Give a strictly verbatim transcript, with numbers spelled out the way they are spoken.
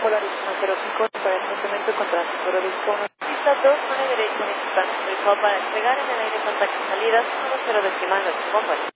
Polaris uno cero cinco para el enfrentamiento contra el terrorista uno. Pista dos, mano derecha en equipamiento y para entregar en el aire contacto salidas uno cero decimal ocho, bomba.